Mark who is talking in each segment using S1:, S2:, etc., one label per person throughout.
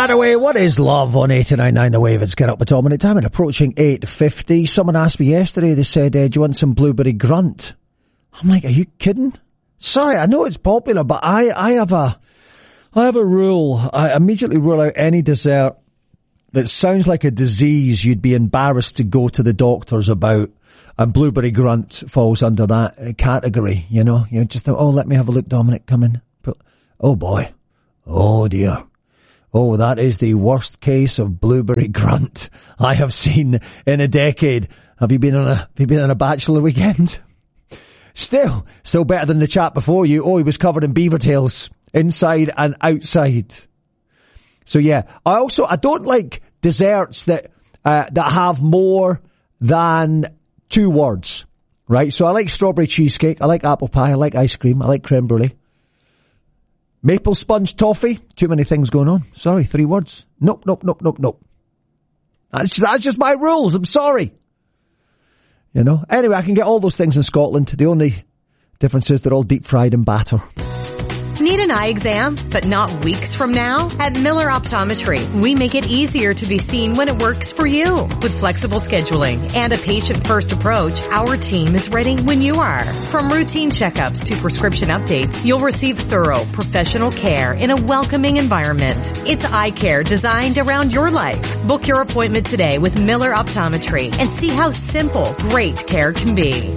S1: Anyway, what is love on 89.9 The Wave? It's Get Up with Dominic Diamond, approaching 8:50. Someone asked me yesterday, they said, do you want some blueberry grunt? I'm like, are you kidding? Sorry, I know it's popular, but I have a rule. I immediately rule out any dessert that sounds like a disease you'd be embarrassed to go to the doctors about, and blueberry grunt falls under that category, you know? You just think, oh, let me have a look, Dominic, come in. But, oh boy. Oh dear. Oh, that is the worst case of blueberry grunt I have seen in a decade. Have you been on a bachelor weekend? Still better than the chap before you. Oh, he was covered in beaver tails, inside and outside. So yeah, I don't like desserts that have more than 2 words, right? So I like strawberry cheesecake, I like apple pie, I like ice cream, I like creme brulee. Maple sponge toffee, too many things going on. Sorry, 3 words. Nope. That's just my rules, I'm sorry. You know? Anyway, I can get all those things in Scotland. The only difference is they're all deep fried in batter.
S2: Need an eye exam, but not weeks from now? At Miller Optometry, we make it easier to be seen when it works for you. With flexible scheduling and a patient-first approach, our team is ready when you are. From routine checkups to prescription updates, you'll receive thorough, professional care in a welcoming environment. It's eye care designed around your life. Book your appointment today with Miller Optometry and see how simple, great care can be.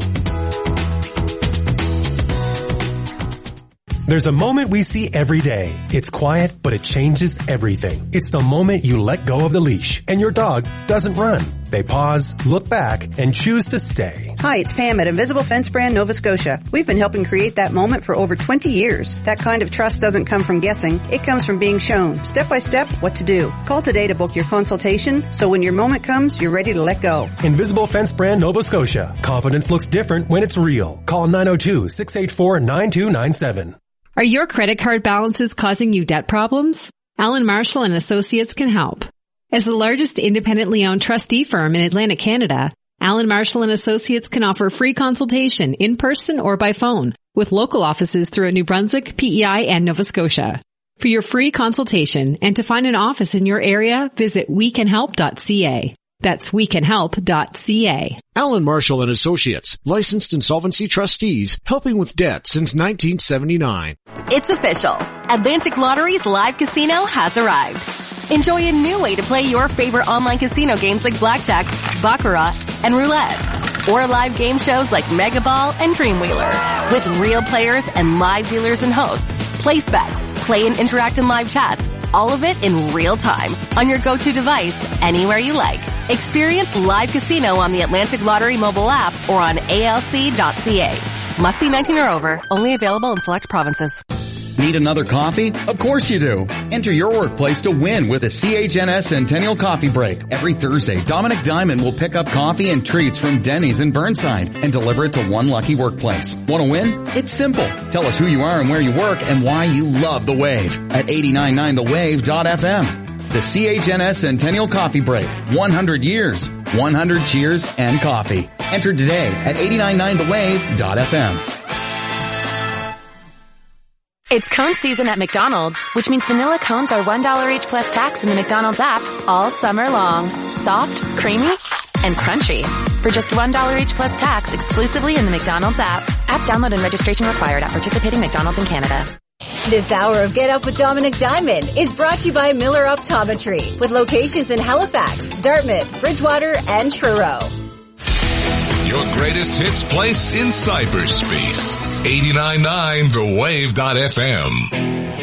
S3: There's a moment we see every day. It's quiet, but it changes everything. It's the moment you let go of the leash and your dog doesn't run. They pause, look back, and choose to stay.
S4: Hi, it's Pam at Invisible Fence Brand Nova Scotia. We've been helping create that moment for over 20 years. That kind of trust doesn't come from guessing. It comes from being shown, step by step, what to do. Call today to book your consultation, so when your moment comes, you're ready to let go.
S3: Invisible Fence Brand Nova Scotia. Confidence looks different when it's real. Call 902-684-9297.
S5: Are your credit card balances causing you debt problems? Allen Marshall and Associates can help. As the largest independently owned trustee firm in Atlantic Canada, Allen Marshall and Associates can offer free consultation in person or by phone with local offices throughout New Brunswick, PEI, and Nova Scotia. For your free consultation and to find an office in your area, visit wecanhelp.ca. That's wecanhelp.ca.
S6: Allen Marshall and Associates, licensed insolvency trustees, helping with debt since 1979.
S7: It's official. Atlantic Lottery's live casino has arrived. Enjoy a new way to play your favorite online casino games like blackjack, baccarat, and roulette. Or live game shows like Mega Ball and Dreamwheeler. With real players and live dealers and hosts. Place bets, play and interact in live chats. All of it in real time on your go-to device anywhere you like. Experience live casino on the Atlantic Lottery mobile app or on alc.ca. Must be 19 or over. Only available in select provinces.
S8: Need another coffee? Of course you do. Enter your workplace to win with a CHNS Centennial Coffee Break. Every Thursday, Dominic Diamond will pick up coffee and treats from Denny's in Burnside and deliver it to one lucky workplace. Want to win? It's simple. Tell us who you are and where you work and why you love The Wave at 899thewave.fm. The CHNS Centennial Coffee Break. 100 years, 100 cheers, and coffee. Enter today at 899thewave.fm.
S7: It's cone season at McDonald's, which means vanilla cones are $1 each plus tax in the McDonald's app all summer long. Soft, creamy, and crunchy. For just $1 each plus tax exclusively in the McDonald's app. App download and registration required at participating McDonald's in Canada.
S9: This hour of Get Up with Dominic Diamond is brought to you by Miller Optometry, with locations in Halifax, Dartmouth, Bridgewater, and Truro.
S10: Your greatest hits place in cyberspace. 89.9thewave.fm.